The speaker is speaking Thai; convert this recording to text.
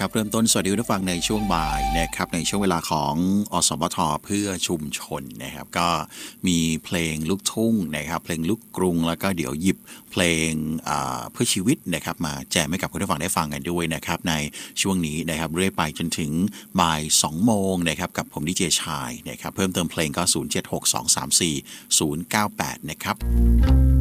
ครับเริ่มต้นสวัสดีคุณผู้ฟังในช่วงบ่ายนะครับในช่วงเวลาของอสมทเพื่อชุมชนนะครับก็มีเพลงลูกทุ่งนะครับเพลงลูกกรุงแล้วก็เดี๋ยวหยิบเพลงเพื่อชีวิตนะครับมาแจมให้กับคุณผู้ฟังได้ฟังกันด้วยนะครับในช่วงนี้นะครับเรื่อยไปจนถึงบ่าย2โมงนะครับกับผมดีเจชายนะครับเพิ่มเติมเพลงก็0762340098นะครับ